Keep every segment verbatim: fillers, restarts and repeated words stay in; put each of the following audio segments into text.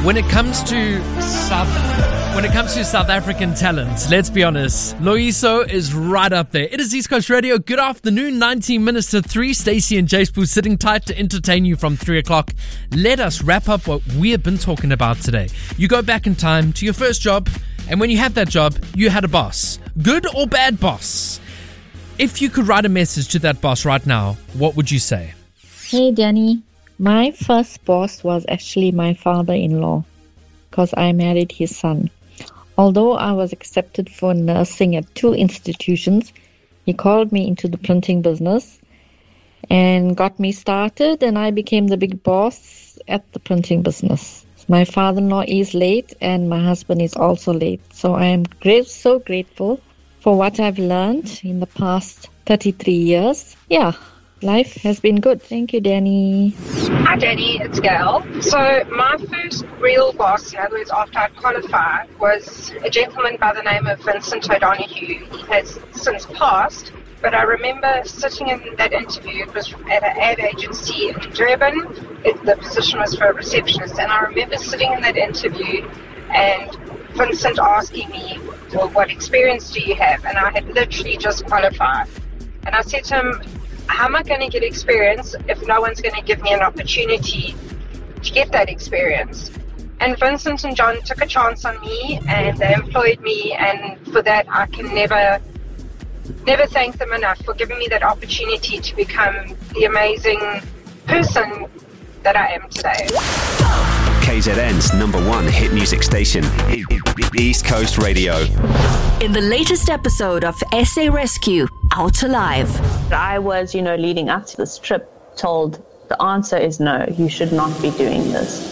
When it comes to South, when it comes to South African talent, let's be honest, Loyiso is right up there. It is East Coast Radio. Good afternoon, nineteen minutes to three. Stacey and Jace Boo sitting tight to entertain you from three o'clock. Let us wrap up what we have been talking about today. You go back in time to your first job, and when you had that job, you had a boss. Good or bad boss? If you could write a message to that boss right now, what would you say? Hey, Danny. My first boss was actually my father-in-law because I married his son. Although I was accepted for nursing at two institutions, he called me into the printing business and got me started, and I became the big boss at the printing business. My father-in-law is late and my husband is also late. So I am great, so grateful for what I've learned in the past thirty-three years. Yeah. Life has been good. Thank you, Danny. Hi, Danny. It's Gail. So my first real boss, in other words, after I qualified, was a gentleman by the name of Vincent O'Donoghue. He has since passed, but I remember sitting in that interview. It was at an ad agency in Durban. It, the position was for a receptionist, and I remember sitting in that interview and Vincent asking me, well, what experience do you have? And I had literally just qualified. And I said to him, how am I going to get experience if no one's going to give me an opportunity to get that experience? And Vincent and John took a chance on me and they employed me, and for that I can never, never thank them enough for giving me that opportunity to become the amazing person that I am today. K Z N's number one hit music station, East Coast Radio. In the latest episode of S A Rescue, Out Alive. I was, you know, leading up to this trip, told the answer is no, you should not be doing this.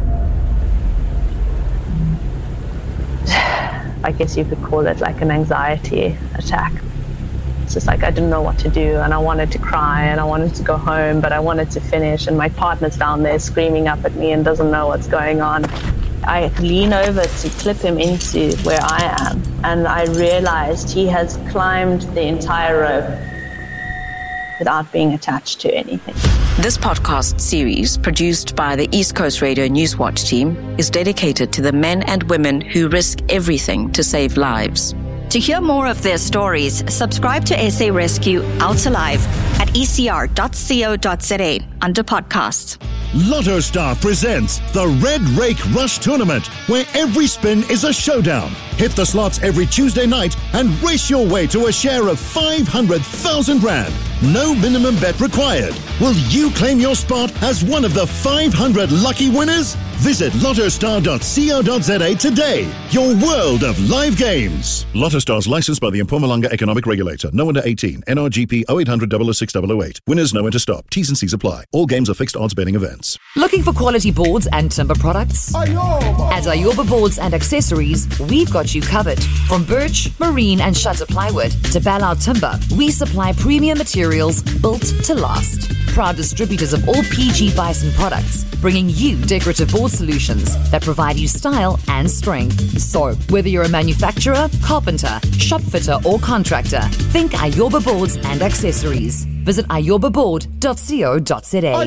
I guess you could call it like an anxiety attack. It's just like I didn't know what to do, and I wanted to cry and I wanted to go home, but I wanted to finish, and my partner's down there screaming up at me and doesn't know what's going on. I lean over to clip him into where I am, and I realized he has climbed the entire rope without being attached to anything. This podcast series, produced by the East Coast Radio Newswatch team, is dedicated to the men and women who risk everything to save lives. To hear more of their stories, subscribe to S A Rescue Out Alive at e c r dot co dot z a under podcasts. Lotto Star presents the Red Rake Rush Tournament, where every spin is a showdown. Hit the slots every Tuesday night and race your way to a share of five hundred thousand rand. No minimum bet required. Will you claim your spot as one of the five hundred lucky winners? Visit lotto star dot co dot z a today. Your world of live games. Lotto Star's licensed by the Mpumalanga Economic Regulator. No under eighteen. N R G P oh eight hundred, oh oh six, oh oh eight. Winners know when to stop. T's and C's apply. All games are fixed odds betting events. Looking for quality boards and timber products? Ayoba. At Ayoba Boards and Accessories, we've got you covered. From birch, marine and shutter plywood to Ballout Timber, we supply premium materials built to last. Proud distributors of all P G Bison products, bringing you decorative board solutions that provide you style and strength. So, whether you're a manufacturer, carpenter, shop fitter or contractor, think Ayoba Boards and Accessories. Visit ayoba board dot co dot z a.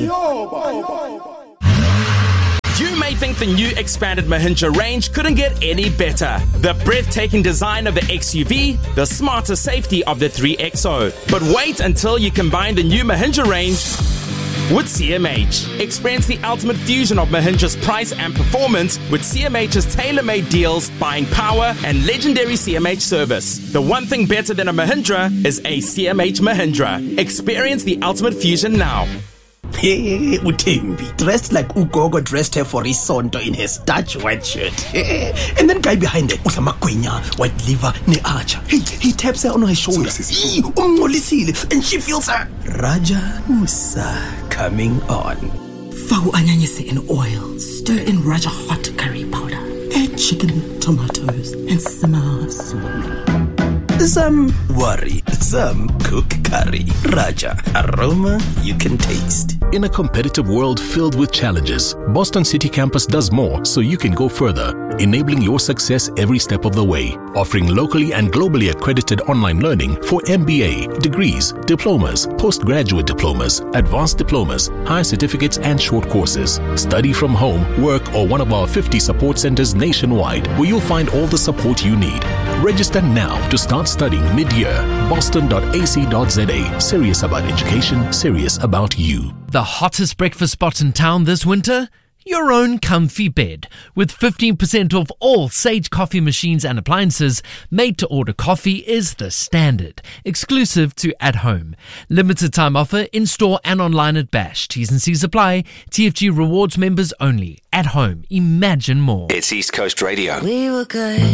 You may think the new expanded Mahindra range couldn't get any better. The breathtaking design of the X U V, the smarter safety of the three X O. But wait until you combine the new Mahindra range with C M H. Experience the ultimate fusion of Mahindra's price and performance with C M H's tailor-made deals, buying power, and legendary C M H service. The one thing better than a Mahindra is a C M H Mahindra. Experience the ultimate fusion now. Hey, Utembi, dressed like Ugogo dressed her for Isonto in her starch white shirt. And then guy behind it, Utamakwenya, white liver, ne archer. Hey, he taps her on her shoulder. And she feels her. Raja Musa coming on. Fagu anyanyese in oil, stir in Raja hot curry powder, add chicken, tomatoes, and simmer slowly. Some worry, some cook curry. Raja, aroma you can taste. In a competitive world filled with challenges, Boston City Campus does more so you can go further. enabling your success every step of the way. Offering locally and globally accredited online learning for M B A, degrees, diplomas, postgraduate diplomas, advanced diplomas, higher certificates and short courses. Study from home, work or one of our fifty support centers nationwide where you'll find all the support you need. Register now to start studying mid-year. boston dot a c dot z a. Serious about education, serious about you. The hottest breakfast spot in town this winter? Your own comfy bed. With fifteen percent off all Sage coffee machines and appliances, made-to-order coffee is the standard. Exclusive to At Home. Limited time offer in-store and online at Bash. T's and C's apply. T F G Rewards members only. At Home. Imagine more. It's East Coast Radio. We were good.